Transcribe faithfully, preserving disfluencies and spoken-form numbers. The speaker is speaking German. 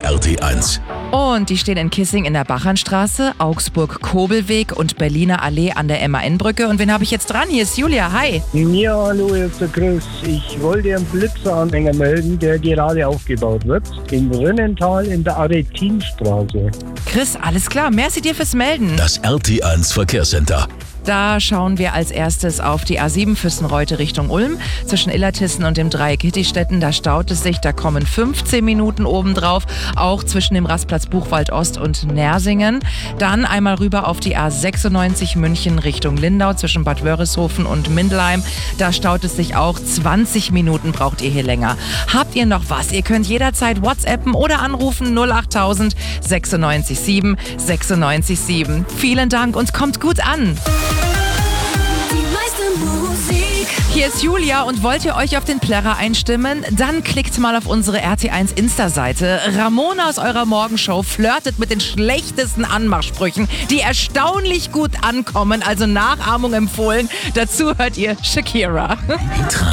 R T eins. Und die stehen in Kissing in der Bachernstraße, Augsburg-Kobelweg und Berliner Allee an der M A N-Brücke. Und wen habe ich jetzt dran? Hier ist Julia. Hi. Ja, hallo, hier ist der Chris. Ich wollte einen Blitzeranhänger melden, der gerade aufgebaut wird. In Rönnental in der Aretinstraße. Chris, alles klar. Merci dir fürs Melden. Das R T eins Verkehrscenter. Da schauen wir als erstes auf die A sieben Füssenreute Richtung Ulm. Zwischen Illertissen und dem Dreieck Hittistetten, da staut es sich, da kommen fünfzehn Minuten obendrauf. Auch zwischen dem Rastplatz Buchwald Ost und Nersingen. Dann einmal rüber auf die A sechsundneunzig München Richtung Lindau zwischen Bad Wörishofen und Mindelheim. Da staut es sich auch. zwanzig Minuten braucht ihr hier länger. Habt ihr noch was? Ihr könnt jederzeit WhatsAppen oder anrufen null achttausend sechsundneunzig sieben sechsundneunzig sieben. Vielen Dank und kommt gut an. Hier ist Julia und wollt ihr euch auf den Plärrer einstimmen? Dann klickt mal auf unsere R T eins Insta-Seite. Ramona aus eurer Morgenshow flirtet mit den schlechtesten Anmachsprüchen, die erstaunlich gut ankommen, also Nachahmung empfohlen. Dazu hört ihr Shakira.